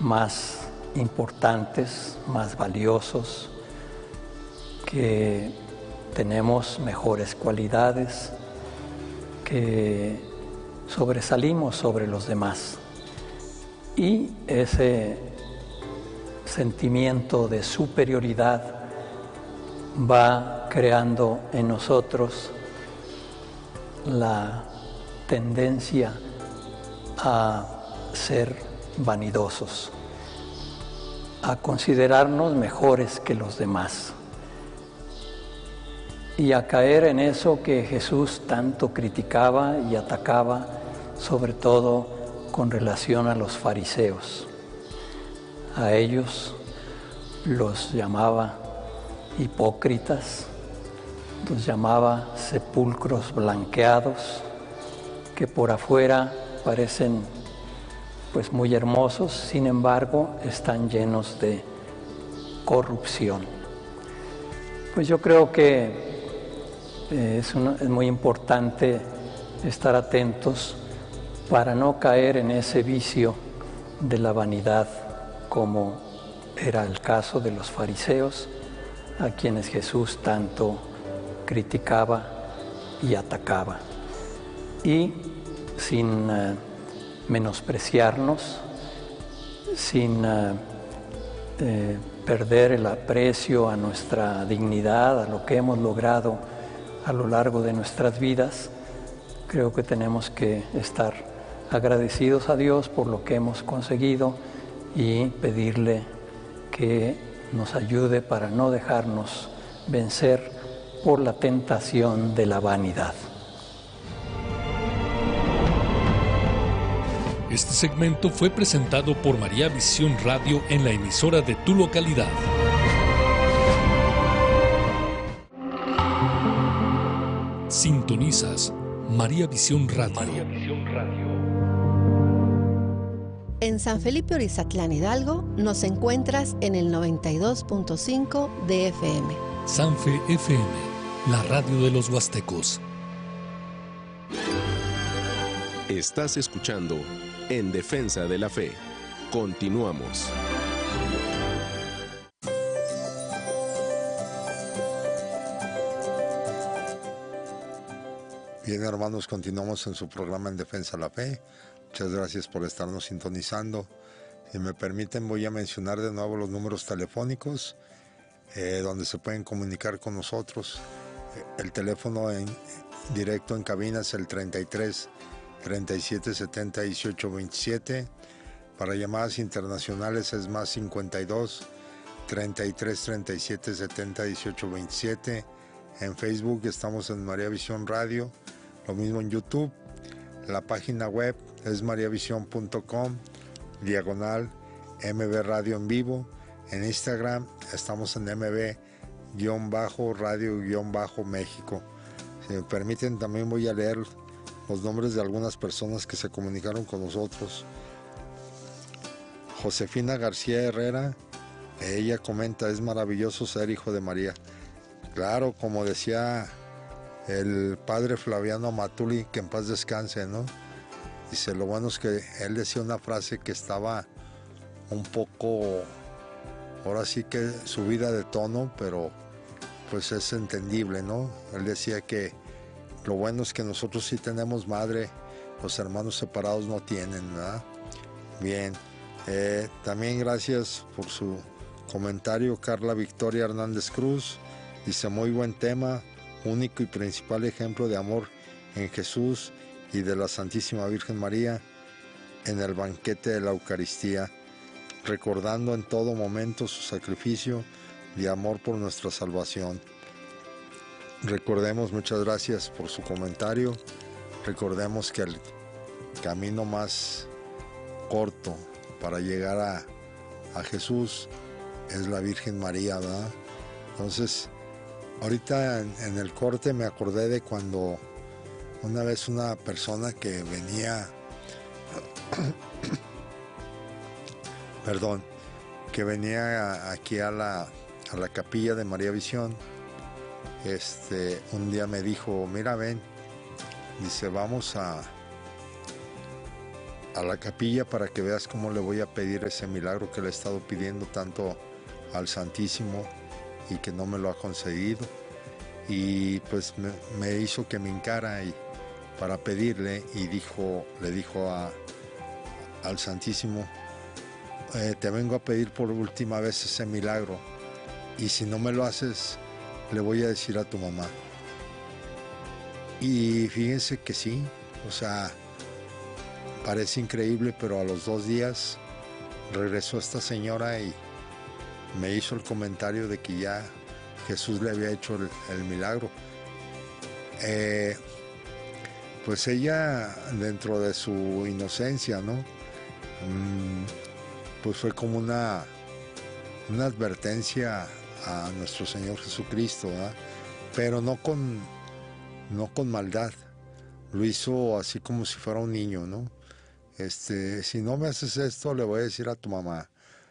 más importantes, más valiosos, que tenemos mejores cualidades, que sobresalimos sobre los demás. Y ese sentimiento de superioridad va creando en nosotros la tendencia a ser vanidosos, a considerarnos mejores que los demás y a caer en eso que Jesús tanto criticaba y atacaba, sobre todo con relación a los fariseos. A ellos los llamaba hipócritas, los llamaba sepulcros blanqueados, que por afuera parecen pues muy hermosos, sin embargo están llenos de corrupción. Pues yo creo que es muy importante estar atentos para no caer en ese vicio de la vanidad, como era el caso de los fariseos, a quienes Jesús tanto criticaba y atacaba. Y sin menospreciarnos, sin perder el aprecio a nuestra dignidad, a lo que hemos logrado a lo largo de nuestras vidas, creo que tenemos que estar agradecidos a Dios por lo que hemos conseguido y pedirle que nos ayude para no dejarnos vencer por la tentación de la vanidad. Este segmento fue presentado por María Visión Radio en la emisora de tu localidad. Sintonizas María Visión Radio. María Visión Radio. En San Felipe Orizatlán, Hidalgo, nos encuentras en el 92.5 de FM. Sanfe FM, la radio de los huastecos. Estás escuchando En Defensa de la Fe. Continuamos. Bien, hermanos, continuamos en su programa En Defensa de la Fe. Muchas gracias por estarnos sintonizando. Si me permiten, voy a mencionar de nuevo los números telefónicos donde se pueden comunicar con nosotros. El teléfono directo en cabina es el 33 37 70 18 27. Para llamadas internacionales es más 52 33 37 70 18 27. En Facebook estamos en María Visión Radio, lo mismo en YouTube. La página web es mariavision.com/MB Radio en vivo. En Instagram estamos en MB-radio-México. Si me permiten, también voy a leer los nombres de algunas personas que se comunicaron con nosotros. Josefina García Herrera, ella comenta: es maravilloso ser hijo de María. Claro, como decía el padre Flaviano Matuli, que en paz descanse, ¿no? Dice, lo bueno es que él decía una frase que estaba un poco, ahora sí que subida de tono, pero pues es entendible, ¿no? Él decía que lo bueno es que nosotros sí tenemos madre, los hermanos separados no tienen, ¿verdad? Bien, también gracias por su comentario Carla Victoria Hernández Cruz. Dice, muy buen tema, único y principal ejemplo de amor en Jesús y de la Santísima Virgen María en el banquete de la Eucaristía, recordando en todo momento su sacrificio de amor por nuestra salvación. Recordemos, muchas gracias por su comentario, recordemos que el camino más corto para llegar a Jesús es la Virgen María, ¿verdad? Entonces, ahorita en el corte me acordé de cuando una vez una persona que venía, que venía aquí a la capilla de María Visión, un día me dijo, mira, ven, dice, vamos a a la capilla para que veas cómo le voy a pedir ese milagro que le he estado pidiendo tanto al Santísimo y que no me lo ha concedido. Y pues me hizo que me hincara para pedirle, y le dijo al Santísimo, te vengo a pedir por última vez ese milagro, y si no me lo haces, le voy a decir a tu mamá. Y fíjense que sí, o sea, parece increíble, pero a los 2 días regresó esta señora y me hizo el comentario de que ya Jesús le había hecho el milagro. Pues ella, dentro de su inocencia, ¿no? Pues fue como una advertencia a nuestro Señor Jesucristo, ¿verdad? Pero no con maldad. Lo hizo así como si fuera un niño, ¿no? Si no me haces esto, le voy a decir a tu mamá.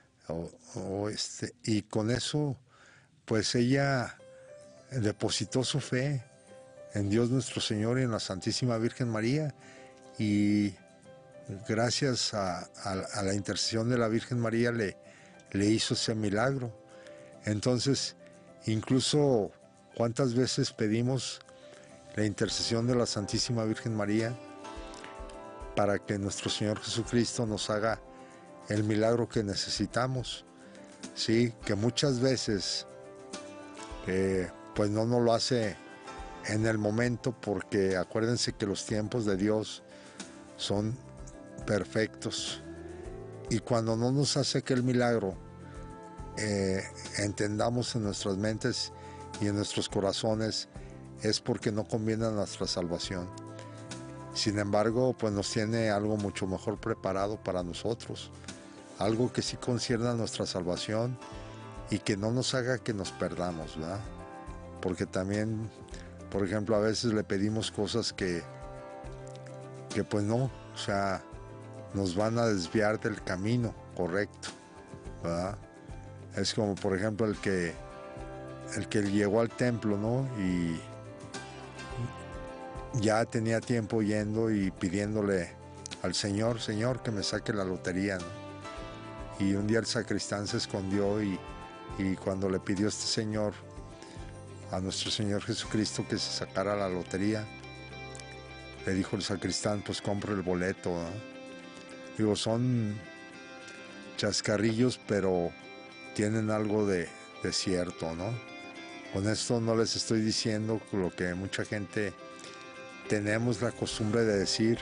Y con eso, pues ella depositó su fe en Dios nuestro Señor y en la Santísima Virgen María, y gracias a la intercesión de la Virgen María le hizo ese milagro. Entonces, incluso cuántas veces pedimos la intercesión de la Santísima Virgen María para que nuestro Señor Jesucristo nos haga el milagro que necesitamos, sí, que muchas veces pues no nos lo hace en el momento, porque acuérdense que los tiempos de Dios son perfectos, y cuando no nos hace aquel milagro, entendamos en nuestras mentes y en nuestros corazones, es porque no conviene a nuestra salvación. Sin embargo, pues nos tiene algo mucho mejor preparado para nosotros, algo que sí concierne a nuestra salvación y que no nos haga que nos perdamos, ¿verdad? Porque también, por ejemplo, a veces le pedimos cosas que pues no, o sea, nos van a desviar del camino correcto, ¿verdad? Es como, por ejemplo, el que llegó al templo, ¿no? Y ya tenía tiempo yendo y pidiéndole al Señor, que me saque la lotería, ¿no? Y un día el sacristán se escondió y cuando le pidió este señor a nuestro Señor Jesucristo que se sacara la lotería, le dijo el sacristán, pues compre el boleto, ¿no? Digo, son chascarrillos, pero tienen algo de cierto, ¿no? Con esto no les estoy diciendo lo que mucha gente tenemos la costumbre de decir,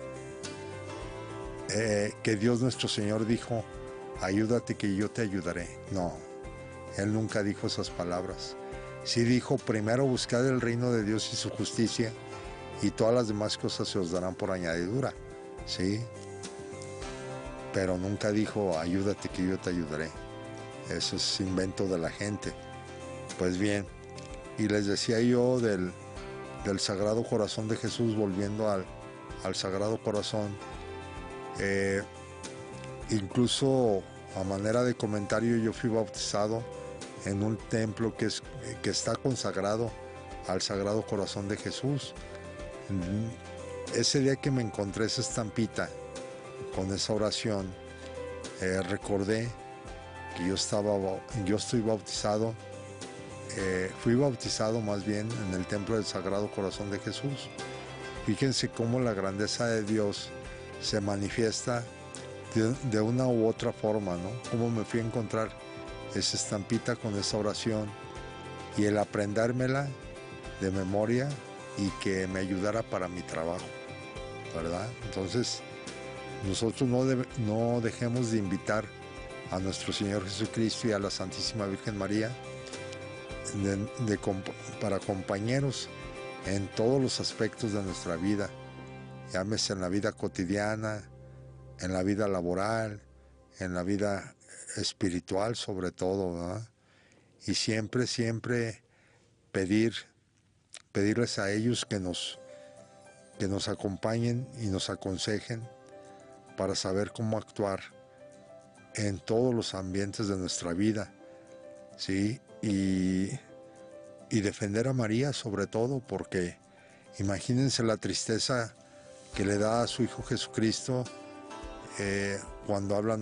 que Dios nuestro Señor dijo, ayúdate que yo te ayudaré. No, Él nunca dijo esas palabras. Sí dijo, primero buscad el reino de Dios y su justicia, y todas las demás cosas se os darán por añadidura, ¿sí? Pero nunca dijo, ayúdate que yo te ayudaré. Eso es invento de la gente. Pues bien, y les decía yo del Sagrado Corazón de Jesús, volviendo al Sagrado Corazón, incluso a manera de comentario, yo fui bautizado en un templo que está consagrado al Sagrado Corazón de Jesús. Ese día que me encontré esa estampita con esa oración, recordé que yo estoy bautizado, fui bautizado más bien en el templo del Sagrado Corazón de Jesús. Fíjense cómo la grandeza de Dios se manifiesta de una u otra forma, ¿no? Cómo me fui a encontrar esa estampita con esa oración y el aprendérmela de memoria y que me ayudara para mi trabajo, ¿verdad? Entonces, nosotros no dejemos de invitar a nuestro Señor Jesucristo y a la Santísima Virgen María para compañeros en todos los aspectos de nuestra vida, llámese en la vida cotidiana, en la vida laboral, en la vida espiritual sobre todo, ¿verdad? Y siempre pedirles a ellos que nos acompañen y nos aconsejen para saber cómo actuar en todos los ambientes de nuestra vida, ¿sí? Y defender a María sobre todo, porque imagínense la tristeza que le da a su Hijo Jesucristo cuando hablan